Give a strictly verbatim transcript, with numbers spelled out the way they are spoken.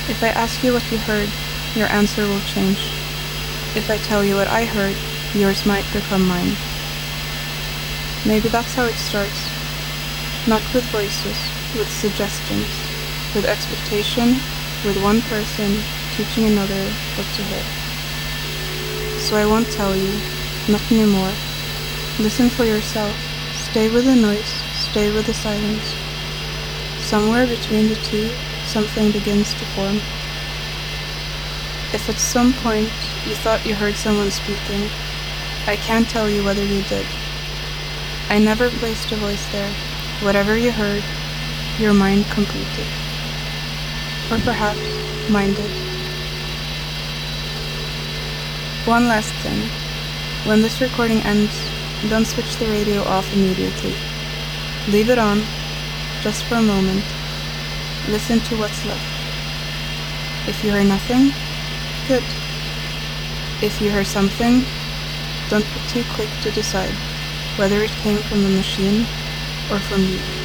If I ask you what you heard, your answer will change. If I tell you what I heard, yours might become mine. Maybe that's how it starts. Not with voices, with suggestions, with expectation, with one person teaching another what to hear. So I won't tell you, not anymore. Listen for yourself. Stay with the noise, stay with the silence. Somewhere between the two, something begins to form. If at some point you thought you heard someone speaking, I can't tell you whether you did. I never placed a voice there. Whatever you heard, your mind completed. Or perhaps mine did. One last thing. When this recording ends, don't switch the radio off immediately. Leave it on, just for a moment. Listen to what's left. If you hear nothing, good. If you hear something, don't be too quick to decide whether it came from the machine or from you.